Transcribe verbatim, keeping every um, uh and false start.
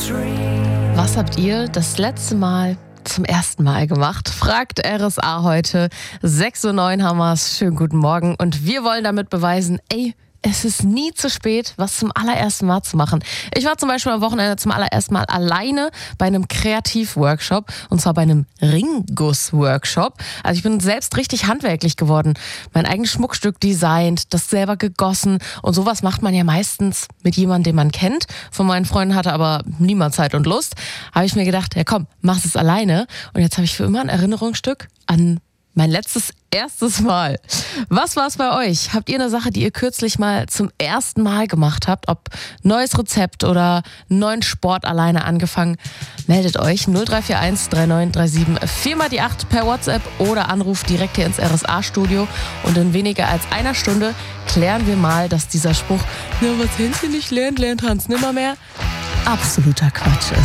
Was habt ihr das letzte Mal zum ersten Mal gemacht? Fragt R S A heute. sechs Uhr neun haben wir's. Schönen guten Morgen. Und wir wollen damit beweisen, ey, es ist nie zu spät, was zum allerersten Mal zu machen. Ich war zum Beispiel am Wochenende zum allerersten Mal alleine bei einem Kreativworkshop, und zwar bei einem Ringguss-Workshop. Also ich bin selbst richtig handwerklich geworden. Mein eigenes Schmuckstück designt, das selber gegossen, und sowas macht man ja meistens mit jemandem, den man kennt. Von meinen Freunden hatte aber niemand Zeit und Lust. Habe ich mir gedacht, ja komm, mach es alleine. Und jetzt habe ich für immer ein Erinnerungsstück an mein letztes, erstes Mal. Was war es bei euch? Habt ihr eine Sache, die ihr kürzlich mal zum ersten Mal gemacht habt? Ob neues Rezept oder neuen Sport alleine angefangen? Meldet euch null drei vier eins drei neun drei sieben vier mal die acht per WhatsApp oder Anruf direkt hier ins R S A-Studio. Und in weniger als einer Stunde klären wir mal, dass dieser Spruch, na, was Hänschen nicht lernt, lernt Hans nimmermehr, absoluter Quatsch ist.